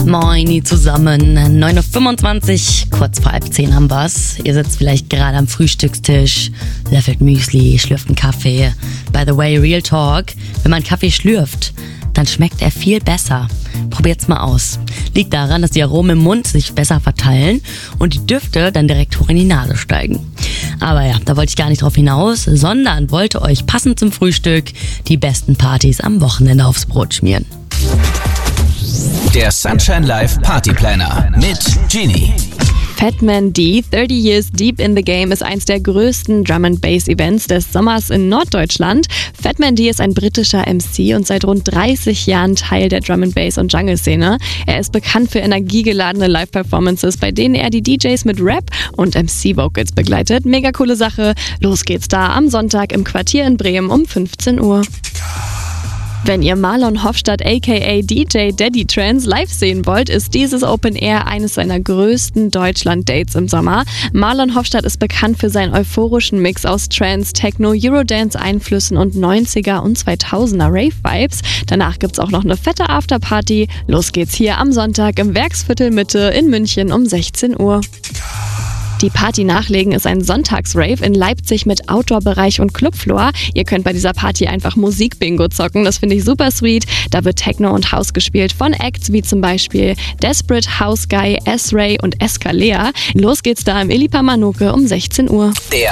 Moini zusammen, 9.25 Uhr, kurz vor 9:30 haben wir's. Ihr sitzt vielleicht gerade am Frühstückstisch, löffelt Müsli, schlürft einen Kaffee. By the way, Real Talk, wenn man Kaffee schlürft, dann schmeckt er viel besser. Probiert's mal aus. Liegt daran, dass die Aromen im Mund sich besser verteilen und die Düfte dann direkt hoch in die Nase steigen. Aber ja, da wollte ich gar nicht drauf hinaus, sondern wollte euch passend zum Frühstück die besten Partys am Wochenende aufs Brot schmieren. Der Sunshine Live Party Planner mit Genie. Fat Man D, 30 Years Deep in the Game, ist eins der größten Drum-and-Bass-Events des Sommers in Norddeutschland. Fat Man D ist ein britischer MC und seit rund 30 Jahren Teil der Drum-and-Bass- und Jungle-Szene. Er ist bekannt für energiegeladene Live-Performances, bei denen er die DJs mit Rap und MC-Vocals begleitet. Mega coole Sache. Los geht's da am Sonntag im Quartier in Bremen um 15 Uhr. Wenn ihr Marlon Hofstadt aka DJ Daddy Trance live sehen wollt, ist dieses Open Air eines seiner größten Deutschland-Dates im Sommer. Marlon Hofstadt ist bekannt für seinen euphorischen Mix aus Trance, Techno, Eurodance-Einflüssen und 90er und 2000er Rave-Vibes. Danach gibt's auch noch eine fette Afterparty. Los geht's hier am Sonntag im Werksviertel Mitte in München um 16 Uhr. Die Party nachlegen ist ein Sonntagsrave in Leipzig mit Outdoor-Bereich und Clubfloor. Ihr könnt bei dieser Party einfach Musik-Bingo zocken, das finde ich super sweet. Da wird Techno und House gespielt von Acts wie zum Beispiel Desperate, House Guy, S-Ray und Escalea. Los geht's da im Illipa Manoke um 16 Uhr.